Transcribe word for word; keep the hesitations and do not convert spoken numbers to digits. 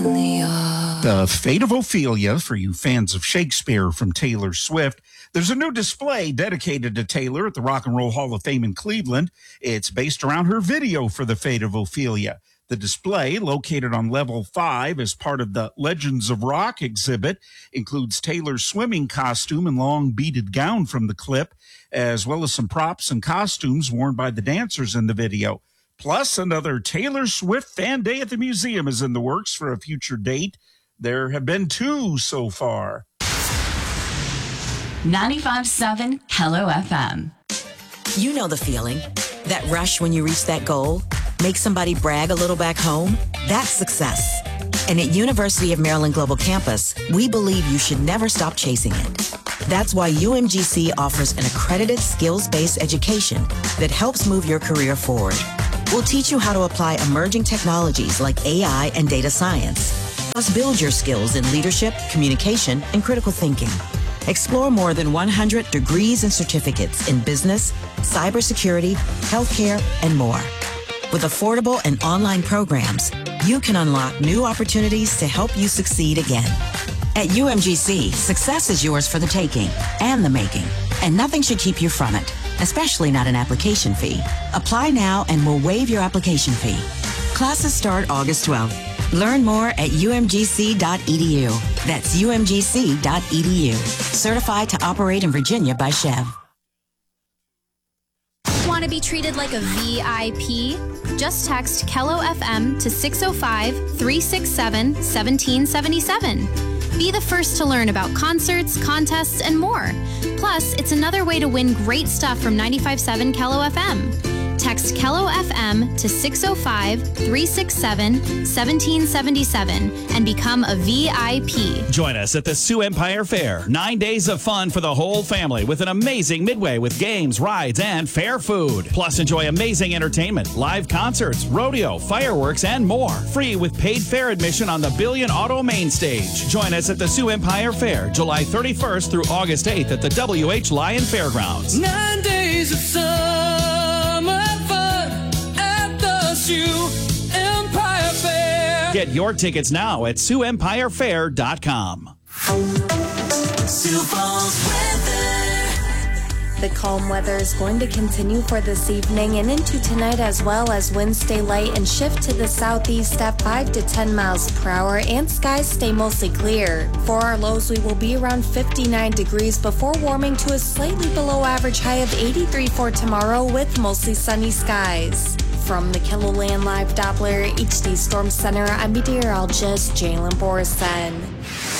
Ophelia. The Fate of Ophelia, for you fans of Shakespeare from Taylor Swift. There's a new display dedicated to Taylor at the Rock and Roll Hall of Fame in Cleveland. It's based around her video for The Fate of Ophelia. The display, located on level five as part of the Legends of Rock exhibit, includes Taylor's swimming costume and long beaded gown from the clip, as well as some props and costumes worn by the dancers in the video. Plus, another Taylor Swift Fan Day at the museum is in the works for a future date. There have been two so far. ninety-five point seven Hello F M. You know the feeling. That rush when you reach that goal. Make somebody brag a little back home. That's success. And at University of Maryland Global Campus, we believe you should never stop chasing it. That's why U M G C offers an accredited skills-based education that helps move your career forward. We'll teach you how to apply emerging technologies like A I and data science. Plus, build your skills in leadership, communication, and critical thinking. Explore more than one hundred degrees and certificates in business, cybersecurity, healthcare, and more. With affordable and online programs, you can unlock new opportunities to help you succeed again. At U M G C, success is yours for the taking and the making, and nothing should keep you from it, especially not an application fee. Apply now and we'll waive your application fee. Classes start August twelfth. Learn more at U M G C dot E D U. That's U M G C dot E D U. Certified to operate in Virginia by Chev. Want to be treated like a V I P? Just text Kello F M to six oh five, three six seven, one seven seven seven. Be the first to learn about concerts, contests, and more. Plus, it's another way to win great stuff from ninety-five point seven Kello F M. Text Kello F M to six oh five, three six seven, one seven seven seven and become a V I P. Join us at the Sioux Empire Fair. Nine days of fun for the whole family with an amazing midway with games, rides, and fair food. Plus, enjoy amazing entertainment, live concerts, rodeo, fireworks, and more. Free with paid fair admission on the Billion Auto Main Stage. Join us at the Sioux Empire Fair, July thirty-first through August eighth at the W H Lyon Fairgrounds. Nine days of summer fun at the Sioux Empire Fair. Get your tickets now at Sioux Empire Fair dot com. Sioux Falls weather. The calm weather is going to continue for this evening and into tonight, as well as winds stay light and shift to the southeast at five to ten miles per hour, and skies stay mostly clear. For our lows, we will be around fifty-nine degrees before warming to a slightly below average high of eighty-three for tomorrow with mostly sunny skies. From the KELOLAND Live Doppler H D Storm Center, I'm meteorologist Jalen Borison.